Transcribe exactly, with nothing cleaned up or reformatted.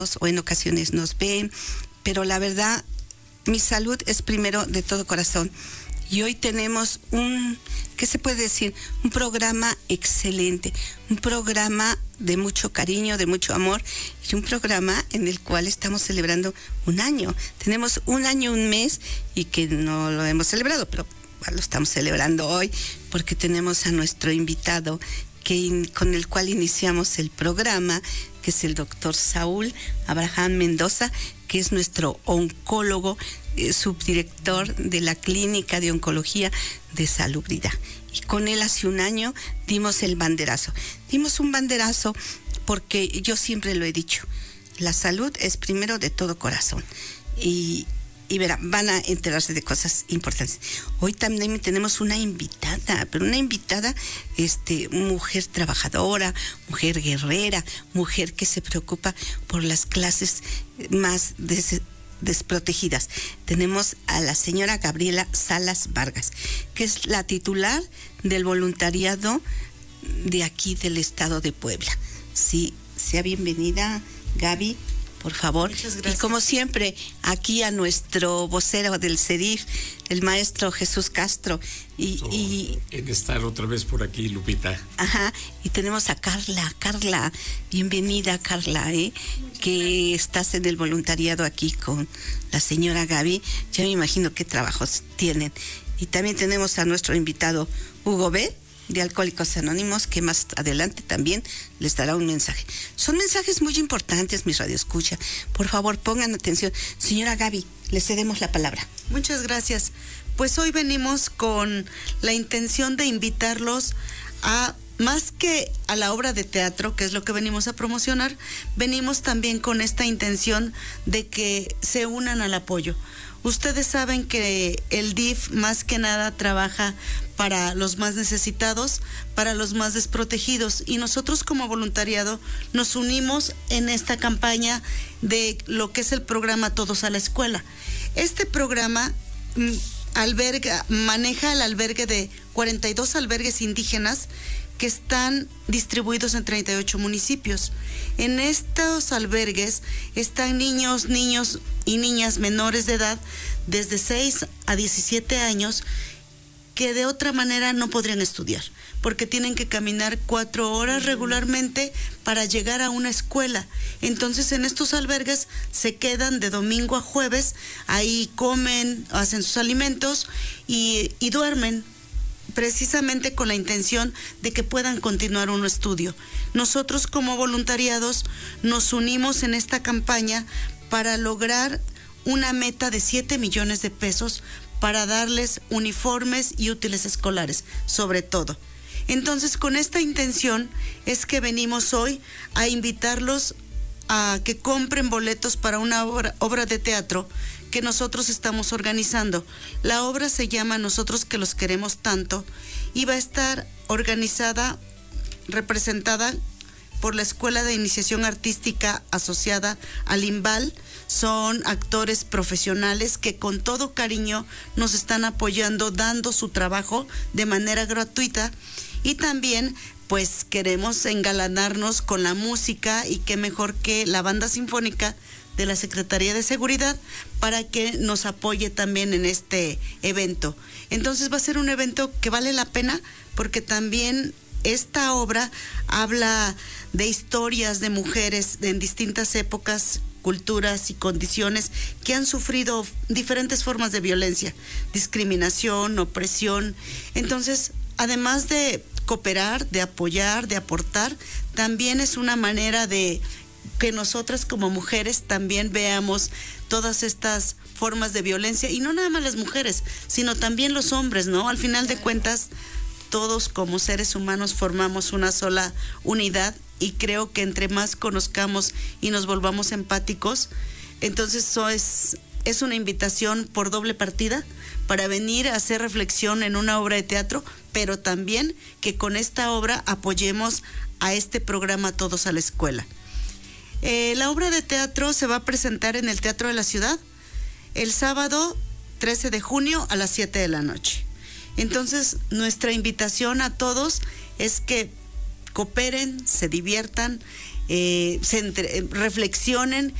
o en ocasiones nos ven, pero la verdad, mi salud es primero de todo corazón. Y hoy tenemos un, ¿qué se puede decir? Un programa excelente, un programa de mucho cariño, de mucho amor, y un programa en el cual estamos celebrando un año. Tenemos un año, un mes, y que no lo hemos celebrado, pero lo estamos celebrando hoy porque tenemos a nuestro invitado que, con el cual iniciamos el programa, que es el doctor Saúl Abraham Mendoza, que es nuestro oncólogo, eh, subdirector de la Clínica de Oncología de Salubridad. Y con él hace un año dimos el banderazo. Dimos un banderazo porque yo siempre lo he dicho, la salud es primero de todo corazón. Y, y verán, van a enterarse de cosas importantes. Hoy también tenemos una invitada, pero una invitada, este, mujer trabajadora, mujer guerrera, mujer que se preocupa por las clases más des, desprotegidas. Tenemos a la señora Gabriela Salas Vargas, que es la titular del voluntariado de aquí del estado de Puebla. Sí, sea bienvenida, Gaby, por favor. Muchas gracias. Y como siempre, aquí a nuestro vocero del C E D I F, el maestro Jesús Castro. Y, so, y en estar otra vez por aquí, Lupita. Ajá, y tenemos a Carla. Carla, bienvenida, Carla, ¿eh? Que gracias. Estás en el voluntariado aquí con la señora Gaby. Ya me imagino qué trabajos tienen. Y también tenemos a nuestro invitado Hugo B., de Alcohólicos Anónimos, que más adelante también les dará un mensaje. Son mensajes muy importantes, mis radioescucha. Por favor, pongan atención. Señora Gaby, le cedemos la palabra. Muchas gracias. Pues hoy venimos con la intención de invitarlos a, más que a la obra de teatro, que es lo que venimos a promocionar, venimos también con esta intención de que se unan al apoyo. Ustedes saben que el D I F más que nada trabaja para los más necesitados, para los más desprotegidos, y nosotros como voluntariado nos unimos en esta campaña de lo que es el programa Todos a la Escuela. Este programa mm, alberga, maneja el albergue de cuarenta y dos albergues indígenas que están distribuidos en treinta y ocho municipios. En estos albergues están niños, niños y niñas menores de edad desde seis a diecisiete años que de otra manera no podrían estudiar, porque tienen que caminar cuatro horas regularmente para llegar a una escuela. Entonces en estos albergues se quedan de domingo a jueves, ahí comen, hacen sus alimentos y, y duermen, precisamente con la intención de que puedan continuar un estudio. Nosotros como voluntariados nos unimos en esta campaña para lograr una meta de siete millones de pesos para darles uniformes y útiles escolares, sobre todo. Entonces, con esta intención es que venimos hoy a invitarlos a que compren boletos para una obra, obra de teatro que nosotros estamos organizando. La obra se llama Nosotros que los queremos tanto y va a estar organizada, representada por la Escuela de Iniciación Artística asociada al IMBAL. Son actores profesionales que con todo cariño nos están apoyando, dando su trabajo de manera gratuita, y también pues queremos engalanarnos con la música, y qué mejor que la banda sinfónica de la Secretaría de Seguridad para que nos apoye también en este evento. Entonces va a ser un evento que vale la pena, porque también esta obra habla de historias de mujeres en distintas épocas, culturas y condiciones que han sufrido diferentes formas de violencia, discriminación, opresión. Entonces, además de cooperar, de apoyar, de aportar, también es una manera de que nosotras como mujeres también veamos todas estas formas de violencia, y no nada más las mujeres, sino también los hombres, ¿no? Al final de cuentas, todos como seres humanos formamos una sola unidad, y creo que entre más conozcamos y nos volvamos empáticos, entonces eso es, es una invitación por doble partida para venir a hacer reflexión en una obra de teatro, pero también que con esta obra apoyemos a este programa Todos a la Escuela. Eh, la obra de teatro se va a presentar en el Teatro de la Ciudad el sábado trece de junio a las siete de la noche. Entonces, nuestra invitación a todos es que cooperen, se diviertan, eh, se entre, reflexionen